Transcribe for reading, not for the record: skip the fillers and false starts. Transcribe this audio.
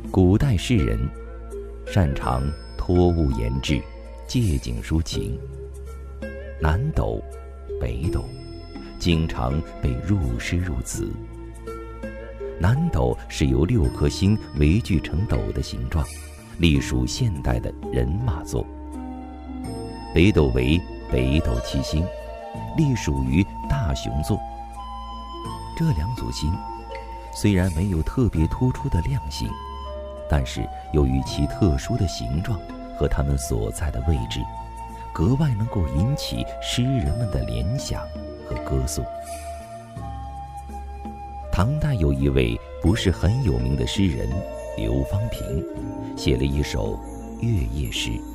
古代诗人，擅长托物言志，借景抒情。南斗、北斗经常被入诗入词。南斗是由6颗星围聚成斗的形状，隶属现代的人马座。北斗为北斗七星，隶属于大熊座。这2组星虽然没有特别突出的亮性，但是由于其特殊的形状和它们所在的位置，格外能够引起诗人们的联想和歌颂。唐代有一位不是很有名的诗人刘方平，写了一首月夜诗。